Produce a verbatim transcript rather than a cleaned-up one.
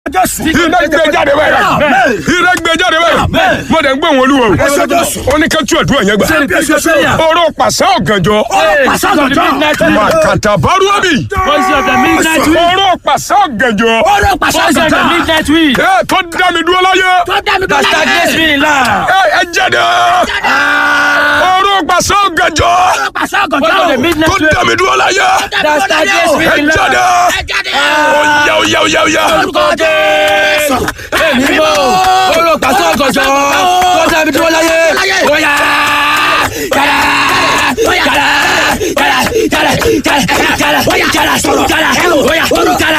iná gbé jáde báyìí iná gbé jáde báyìí mo dẹ̀ ń gbé wọn olúwo ó ní kẹ́tù ẹ̀dùn ẹ̀yẹ́ gbà oró pàṣẹ ọ̀gànjọ́ wàkàtà bárúwábì oró pàṣẹ ọ̀gànjọ́ ẹ tó dá mi dúró láyé ẹ jáde oró pàṣẹ ọ̀gànjọ́ tó dá mi dúró láyé ẹ jáde oya oya oya oya. Èmi mọ̀ oró pàṣẹ ọ̀gànjọ́ tó dá mi dúró láyé oya yàrá yàrá yàrá yàrá yàrá yàrá yàrá sọ̀rọ̀ yàrá oya yàrá.